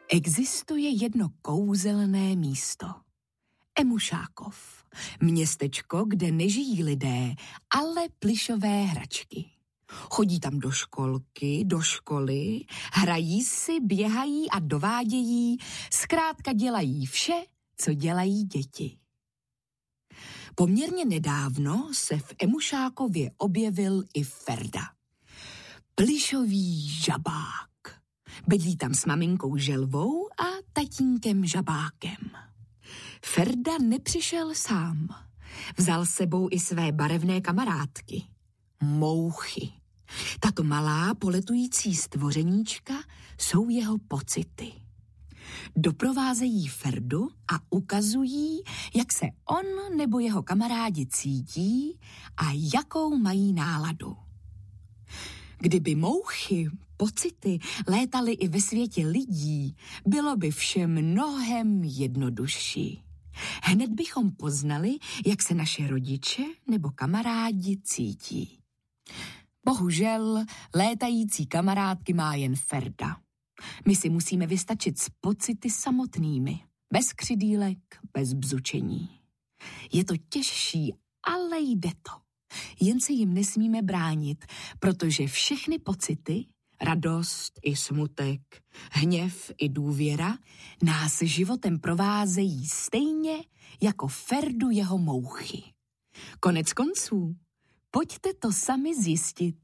Existuje jedno kouzelné místo. Emušákov. Městečko, kde nežijí lidé, ale plyšové hračky. Chodí tam do školky, do školy, hrají si, běhají a dovádějí, zkrátka dělají vše, co dělají děti. Poměrně nedávno se v Emušákově objevil i Ferda. Plyšový žabák. Bydlí tam s maminkou Želvou a tatínkem Žabákem. Ferda nepřišel sám. Vzal sebou i své barevné kamarádky. Mouchy. Tato malá poletující stvořeníčka jsou jeho pocity. Doprovázejí Ferdu a ukazují, jak se on nebo jeho kamarádi cítí a jakou mají náladu. Kdyby mouchy, pocity létaly i ve světě lidí, bylo by vše mnohem jednodušší. Hned bychom poznali, jak se naše rodiče nebo kamarádi cítí. Bohužel létající kamarádky má jen Ferda. My si musíme vystačit s pocity samotnými, bez křidýlek, bez bzučení. Je to těžší, ale jde to. Jen se jim nesmíme bránit, protože všechny pocity, radost i smutek, hněv i důvěra, nás životem provázejí stejně jako Ferdu jeho mouchy. Konec konců, pojďte to sami zjistit.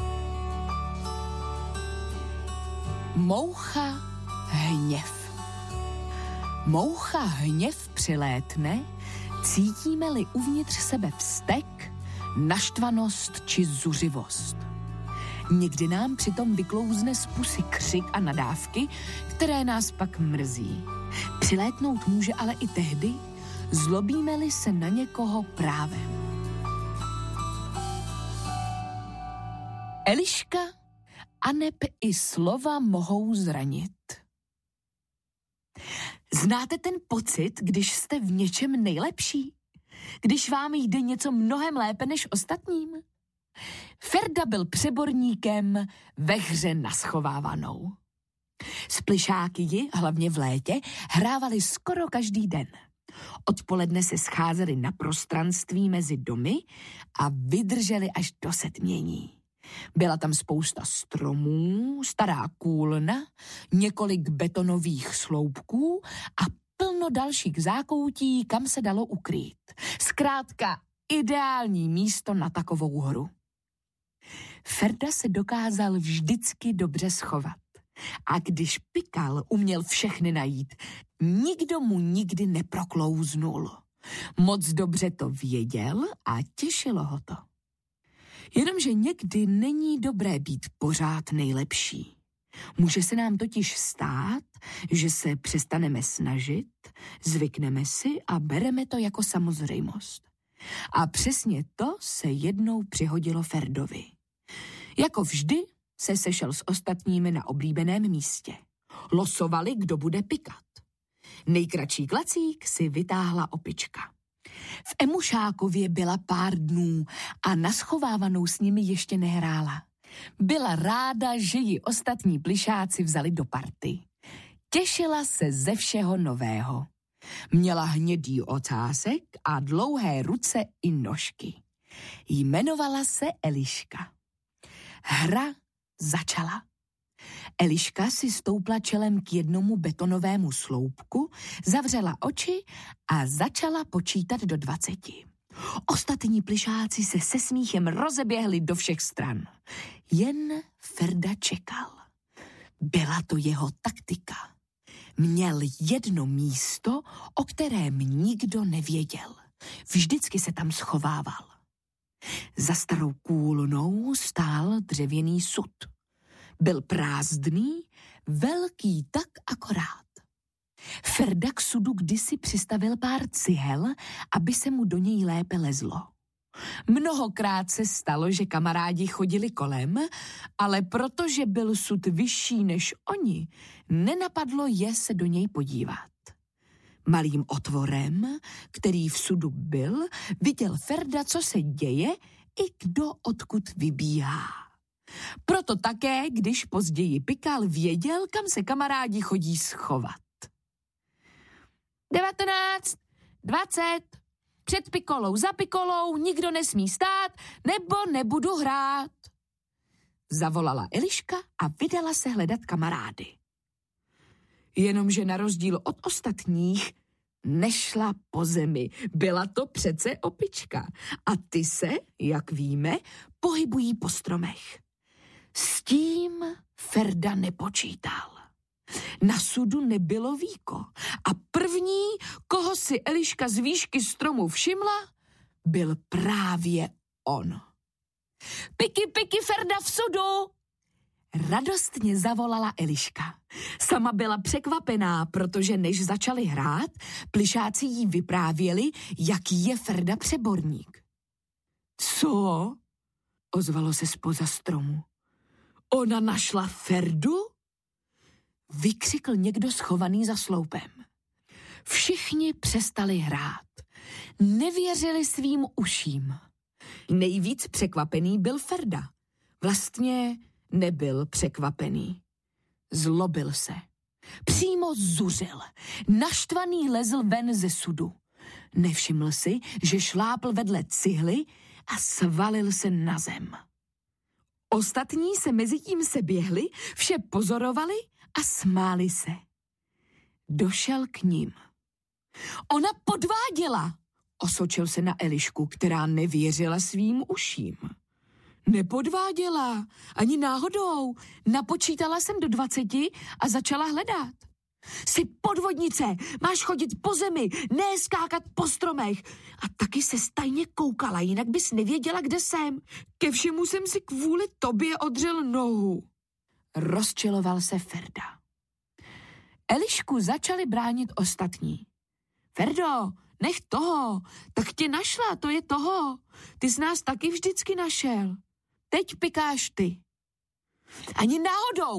Moucha hněv. Moucha hněv přilétne, cítíme-li uvnitř sebe vztek, naštvanost či zuřivost. Někdy nám přitom vyklouzne z pusy křik a nadávky, které nás pak mrzí. Přilétnout může ale i tehdy, zlobíme-li se na někoho právem. Eliška aneb i slova mohou zranit. Znáte ten pocit, když jste v něčem nejlepší? Když vám jde něco mnohem lépe než ostatním? Ferda byl přeborníkem ve hře na schovávanou. S plyšáky ji, hlavně v létě, hrávali skoro každý den. Odpoledne se scházeli na prostranství mezi domy a vydrželi až do setmění. Byla tam spousta stromů, stará kůlna, několik betonových sloupků a plno dalších zákoutí, kam se dalo ukrýt. Zkrátka ideální místo na takovou hru. Ferda se dokázal vždycky dobře schovat. A když pikal, uměl všechny najít. Nikdo mu nikdy neproklouznul. Moc dobře to věděl a těšilo ho to. Jenomže někdy není dobré být pořád nejlepší. Může se nám totiž stát, že se přestaneme snažit, zvykneme si a bereme to jako samozřejmost. A přesně to se jednou přihodilo Ferdovi. Jako vždy se sešel s ostatními na oblíbeném místě. Losovali, kdo bude pikat. Nejkratší klacík si vytáhla opička. V Emušákově byla pár dnů a na schovávanou s nimi ještě nehrála. Byla ráda, že ji ostatní plyšáci vzali do party. Těšila se ze všeho nového. Měla hnědý ocásek a dlouhé ruce i nožky. Jmenovala se Eliška. Hra začala. Eliška si stoupla čelem k jednomu betonovému sloupku, zavřela oči a začala počítat do 20. Ostatní plyšáci se se smíchem rozeběhli do všech stran. Jen Ferda čekal. Byla to jeho taktika. Měl jedno místo, o kterém nikdo nevěděl. Vždycky se tam schovával. Za starou kůlnou stál dřevěný sud. Byl prázdný, velký tak akorát. Ferda k sudu kdysi přistavil pár cihel, aby se mu do něj lépe lezlo. Mnohokrát se stalo, že kamarádi chodili kolem, ale protože byl sud vyšší než oni, nenapadlo je se do něj podívat. Malým otvorem, který v sudu byl, viděl Ferda, co se děje i kdo odkud vybíhá. Proto také, když později Pikal, věděl, kam se kamarádi chodí schovat. 19, 20, před Pikolou, za Pikolou, nikdo nesmí stát, nebo nebudu hrát. Zavolala Eliška a vydala se hledat kamarády. Jenomže na rozdíl od ostatních nešla po zemi. Byla to přece opička. A ty se, jak víme, pohybují po stromech. S tím Ferda nepočítal. Na sudu nebylo víko. A první, koho si Eliška z výšky stromu všimla, byl právě on. Piky, piky, Ferda v sudu! Radostně zavolala Eliška. Sama byla překvapená, protože než začali hrát, plišáci jí vyprávěli, jaký je Ferda přeborník. Co? Ozvalo se zpoza stromu. Ona našla Ferdu? Vykřikl někdo schovaný za sloupem. Všichni přestali hrát. Nevěřili svým uším. Nejvíc překvapený byl Ferda. Vlastně nebyl překvapený. Zlobil se. Přímo zuřil. Naštvaný lezl ven ze sudu. Nevšiml si, že šlápl vedle cihly a svalil se na zem. Ostatní se mezitím seběhli, vše pozorovali a smáli se. Došel k ním. Ona podváděla, osočil se na Elišku, která nevěřila svým uším. Nepodváděla, ani náhodou. Napočítala jsem do 20 a začala hledat. Jsi podvodnice, máš chodit po zemi, ne skákat po stromech. A taky se tajně koukala, jinak bys nevěděla, kde jsem. Ke všemu jsem si kvůli tobě odřel nohu. Rozčiloval se Ferda. Elišku začali bránit ostatní. Ferdo, nech toho, tak tě našla, to je toho. Ty jsi nás taky vždycky našel. Teď pikáš ty. Ani náhodou,